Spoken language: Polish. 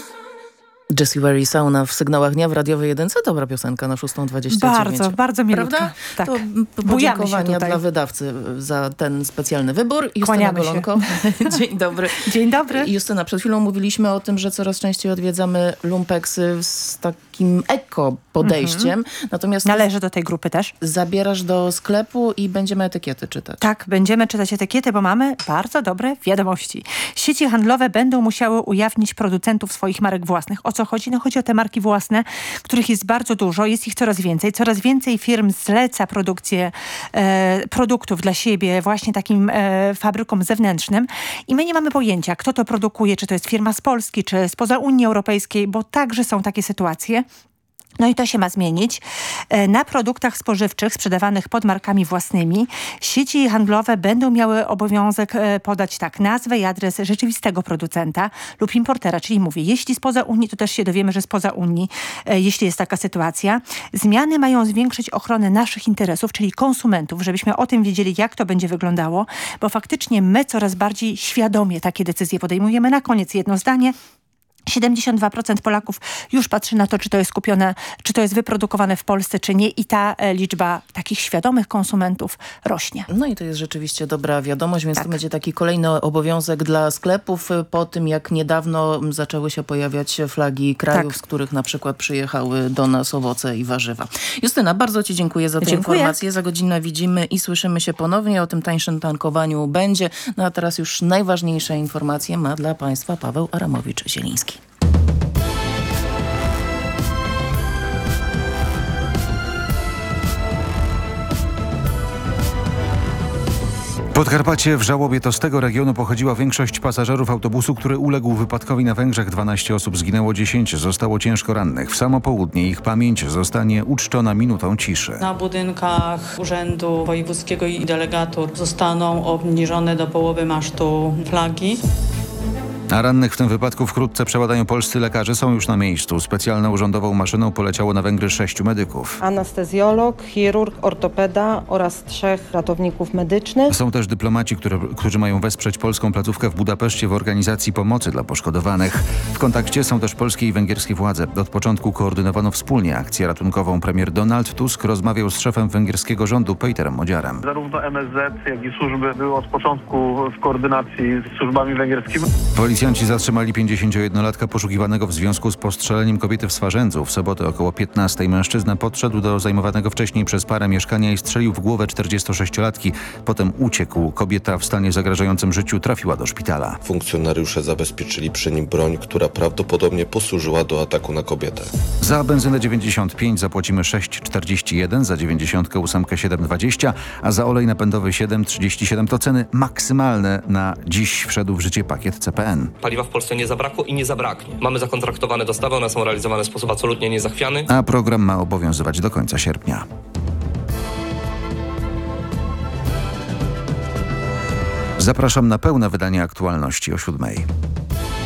Jessie Ware Sauna w Sygnałach Dnia w radiowej jedynce. Dobra piosenka na 6:29. Bardzo milutka. Prawda? Tak. To podziękowania dla wydawcy za ten specjalny wybór. Justyna Golonko. Dzień dobry. Dzień dobry. Justyna, przed chwilą mówiliśmy o tym, że coraz częściej odwiedzamy lumpeksy z takim eko-podejściem. Natomiast należy do tej grupy też. Zabierasz do sklepu i będziemy etykiety czytać. Tak, będziemy czytać etykiety, bo mamy bardzo dobre wiadomości. Sieci handlowe będą musiały ujawnić producentów swoich marek własnych. O co chodzi? No chodzi o te marki własne, których jest bardzo dużo, jest ich coraz więcej. Coraz więcej firm zleca produkcję produktów dla siebie właśnie takim fabrykom zewnętrznym i my nie mamy pojęcia, kto to produkuje, czy to jest firma z Polski, czy spoza Unii Europejskiej, bo także są takie sytuacje. No i to się ma zmienić. Na produktach spożywczych sprzedawanych pod markami własnymi sieci handlowe będą miały obowiązek podać nazwę i adres rzeczywistego producenta lub importera, czyli mówię, jeśli spoza Unii, to też się dowiemy, że spoza Unii, jeśli jest taka sytuacja. Zmiany mają zwiększyć ochronę naszych interesów, czyli konsumentów, żebyśmy o tym wiedzieli, jak to będzie wyglądało, bo faktycznie my coraz bardziej świadomie takie decyzje podejmujemy. Na koniec jedno zdanie. 72% Polaków już patrzy na to, czy to jest kupione, czy to jest wyprodukowane w Polsce, czy nie i ta liczba takich świadomych konsumentów rośnie. No i to jest rzeczywiście dobra wiadomość, więc to będzie taki kolejny obowiązek dla sklepów po tym, jak niedawno zaczęły się pojawiać flagi krajów, z których na przykład przyjechały do nas owoce i warzywa. Justyna, bardzo Ci dziękuję za te informacje. Za godzinę widzimy i słyszymy się ponownie. O tym tańszym tankowaniu będzie. No a teraz już najważniejsze informacje ma dla Państwa Paweł Aramowicz-Zieliński. Podkarpacie, w żałobie to z tego regionu pochodziła większość pasażerów autobusu, który uległ wypadkowi na Węgrzech. 12 osób zginęło, 10 zostało ciężko rannych. W samo południe ich pamięć zostanie uczczona minutą ciszy. Na budynkach Urzędu Wojewódzkiego i delegatur zostaną obniżone do połowy masztu flagi. A rannych w tym wypadku wkrótce przebadają polscy lekarze. Są już na miejscu. Specjalną urzędową maszyną poleciało na Węgry 6 medyków. Anestezjolog, chirurg, ortopeda oraz 3 ratowników medycznych. Są też dyplomaci, którzy mają wesprzeć polską placówkę w Budapeszcie w organizacji pomocy dla poszkodowanych. W kontakcie są też polskie i węgierskie władze. Od początku koordynowano wspólnie akcję ratunkową. Premier Donald Tusk rozmawiał z szefem węgierskiego rządu Peterem Modziarem. Zarówno MSZ, jak i służby były od początku w koordynacji z służbami węgierskimi. Policjanci zatrzymali 51-latka poszukiwanego w związku z postrzeleniem kobiety w Swarzędzu. W sobotę około 15 mężczyzna podszedł do zajmowanego wcześniej przez parę mieszkania i strzelił w głowę 46-latki. Potem uciekł. Kobieta w stanie zagrażającym życiu trafiła do szpitala. Funkcjonariusze zabezpieczyli przy nim broń, która prawdopodobnie posłużyła do ataku na kobietę. Za benzynę 95 zapłacimy 6,41, za 98 7,20, a za olej napędowy 7,37 to ceny maksymalne. Na dziś wszedł w życie pakiet CPN. Paliwa w Polsce nie zabrakło i nie zabraknie. Mamy zakontraktowane dostawy, one są realizowane w sposób absolutnie niezachwiany. A program ma obowiązywać do końca sierpnia. Zapraszam na pełne wydanie aktualności o 7:00.